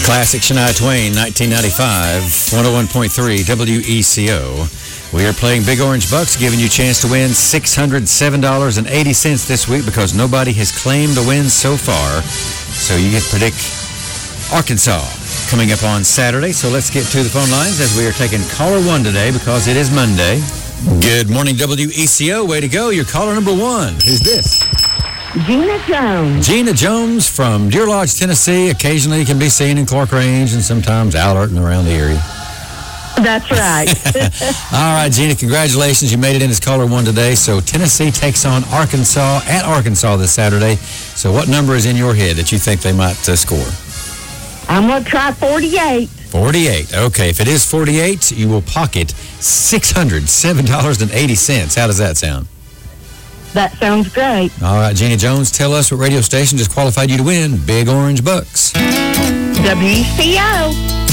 Classic Shania Twain, 1995, 101.3 WECO. We are playing Big Orange Bucks, giving you a chance to win $607.80 this week because nobody has claimed a win so far. So you get to predict Arkansas coming up on Saturday. So let's get to the phone lines as we are taking caller one today because it is Monday. Good morning, WECO. Way to go. You're caller number one. Who's this? Gina Jones. Gina Jones from Deer Lodge, Tennessee. Occasionally can be seen in Clark Range and sometimes Allert and around the area. That's right. All right, Gina, congratulations. You made it in as caller one today. So Tennessee takes on Arkansas at Arkansas this Saturday. So what number is in your head that you think they might score? I'm going to try 48. 48. Okay, if it is 48, you will pocket $607.80. How does that sound? That sounds great. All right, Gina Jones, tell us what radio station just qualified you to win Big Orange Bucks. WCO.